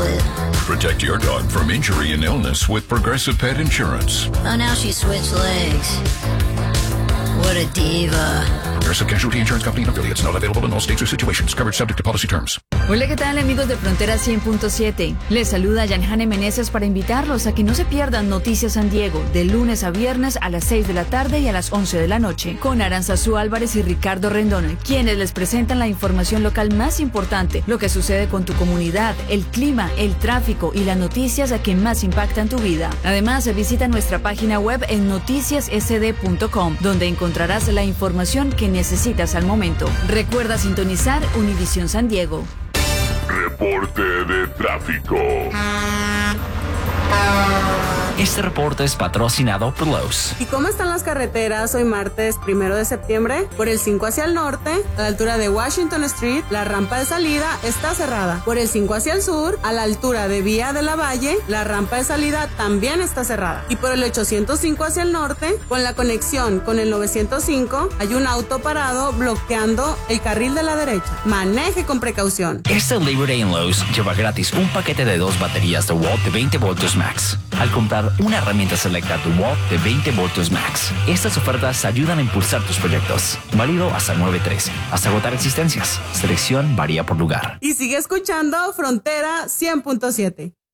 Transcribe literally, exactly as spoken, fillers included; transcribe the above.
it. Protect your dog from injury and illness with Progressive Pet Insurance. Oh, now she switched legs. What a diva. Progressive Casualty Insurance Company and affiliates. Not available in all states or situations. Coverage subject to policy terms. Hola, ¿qué tal, amigos de Frontera cien punto siete? Les saluda Yanjane Meneses para invitarlos a que no se pierdan Noticias San Diego de lunes a viernes a las seis de la tarde y a las once de la noche con Aranzazú Álvarez y Ricardo Rendón, quienes les presentan la información local más importante, lo que sucede con tu comunidad, el clima, el tráfico y las noticias a que más impactan tu vida. Además, visita nuestra página web en noticias s d punto com, donde encontrarás la información que necesitas al momento. Recuerda sintonizar Univisión San Diego. Reporte de tráfico. Este reporte es patrocinado por Lowe's. ¿Y cómo están las carreteras hoy martes primero de septiembre? Por el cinco hacia el norte, a la altura de Washington Street, la rampa de salida está cerrada. Por el cinco hacia el sur, a la altura de Vía de la Valle, la rampa de salida también está cerrada. Y por el ochocientos cinco hacia el norte, con la conexión con el novecientos cinco, hay un auto parado bloqueando el carril de la derecha. Maneje con precaución. Este Labor Day en Lowe's lleva gratis un paquete de dos baterías de Walt de veinte voltios max al comprar una herramienta selecta de Walt de veinte voltios max. Estas ofertas ayudan a impulsar tus proyectos. Válido hasta nueve tres, hasta agotar existencias. Selección varía por lugar. Y sigue escuchando Frontera cien punto siete.